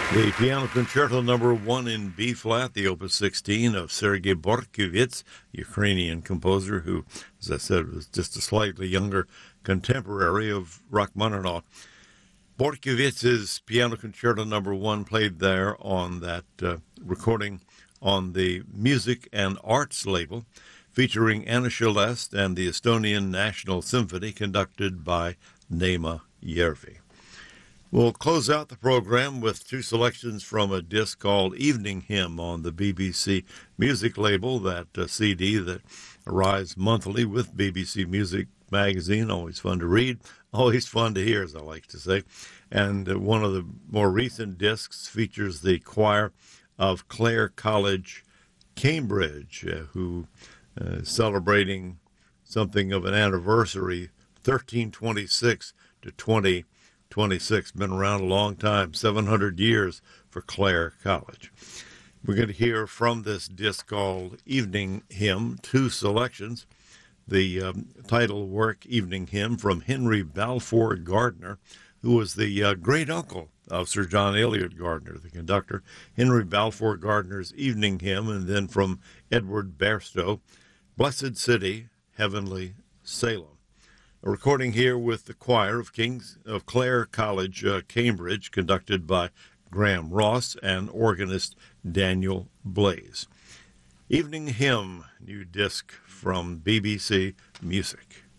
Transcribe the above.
The Piano Concerto Number 1 in B-flat, the Opus 16 of Sergei Bortkiewicz, Ukrainian composer who, as I said, was just a slightly younger contemporary of Rachmaninoff. Bortkiewicz's Piano Concerto Number 1 played there on that recording on the Music and Arts label, featuring Anna Shelest and the Estonian National Symphony, conducted by Neema Järvi. We'll close out the program with two selections from a disc called Evening Hymn on the BBC Music label, that CD that arrives monthly with BBC Music magazine. Always fun to read, always fun to hear, as I like to say. And one of the more recent discs features the choir of Clare College, Cambridge, who is celebrating something of an anniversary, 1326 to 2026. Been around a long time, 700 years for Clare College. We're going to hear from this disc called Evening Hymn, two selections. The title work, Evening Hymn, from Henry Balfour Gardiner, who was the great-uncle of Sir John Eliot Gardiner, the conductor. Henry Balfour Gardiner's Evening Hymn, and then from Edward Bairstow, Blessed City, Heavenly Salem. A recording here with the choir of Clare College, Cambridge, conducted by Graham Ross and organist Daniel Blaze. Evening Hymn, new disc from BBC Music.